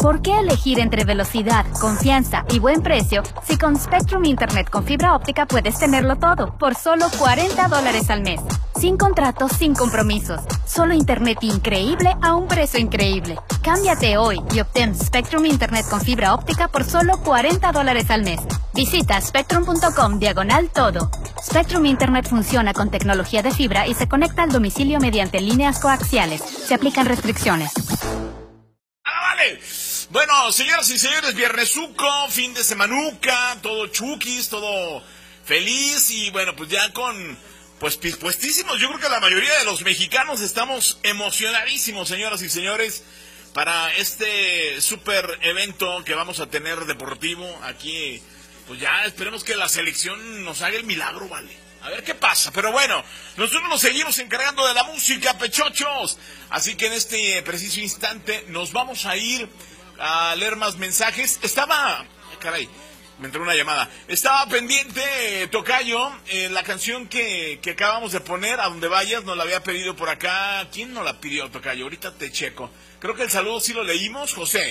¿Por qué elegir entre velocidad, confianza y buen precio si con Spectrum Internet con fibra óptica puedes tenerlo todo por solo $40 al mes? Sin contratos, sin compromisos. Solo internet increíble a un precio increíble. Cámbiate hoy y obtén Spectrum Internet con fibra óptica por solo $40 al mes. Visita spectrum.com/todo. Spectrum Internet funciona con tecnología de fibra y se conecta al domicilio mediante líneas coaxiales. Se aplican restricciones. ¡Vale! Bueno, señoras y señores, viernesuco, fin de semanuca, todo chukis, todo feliz y bueno, pues ya con pues puestísimos. Yo creo que la mayoría de los mexicanos estamos emocionadísimos, señoras y señores, para este súper evento que vamos a tener deportivo aquí. Pues ya esperemos que la selección nos haga el milagro, ¿vale? A ver qué pasa, pero bueno, nosotros nos seguimos encargando de la música, pechochos. Así que en este preciso instante nos vamos a ir a leer más mensajes. Caray, me entró una llamada. Estaba pendiente, Tocayo, la canción que acabamos de poner, A Donde Vayas, nos la había pedido por acá. ¿Quién nos la pidió, Tocayo? Ahorita te checo. Creo que el saludo sí lo leímos, José.